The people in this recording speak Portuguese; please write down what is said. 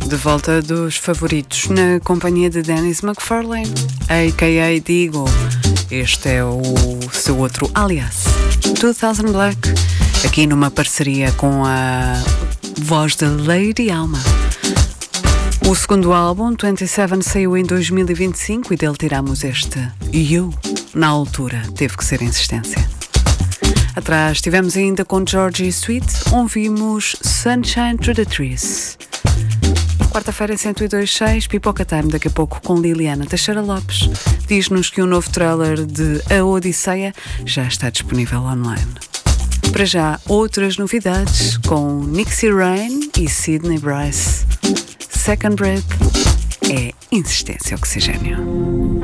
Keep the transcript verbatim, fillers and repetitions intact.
De volta dos favoritos na companhia de Dennis McFarlane, a k a. Digo. Este é o seu outro alias, dois mil Black, aqui numa parceria com a voz de Lady Alma. O segundo álbum, vinte e sete, saiu em dois mil e vinte e cinco e dele tiramos este You. Na altura, teve que ser insistência. Atrás tivemos ainda com Georgie Sweet, ouvimos Sunshine Through the Trees. Quarta-feira, cento e dois ponto seis, Pipoca Time, daqui a pouco com Liliana Teixeira Lopes. Diz-nos que o novo trailer de A Odisseia já está disponível online. Para já, outras novidades com Nixie Rain e Sydney Bryce. Second Breath é insistência oxigênio.